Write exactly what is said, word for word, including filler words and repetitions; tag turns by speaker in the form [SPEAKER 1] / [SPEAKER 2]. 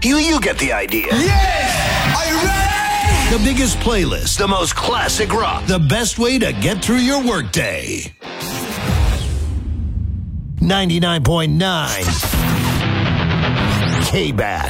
[SPEAKER 1] You you get the idea.
[SPEAKER 2] Yeah! Are you ready?
[SPEAKER 1] The biggest playlist, the most classic rock, the best way to get through your workday. ninety-nine point nine K-B A T.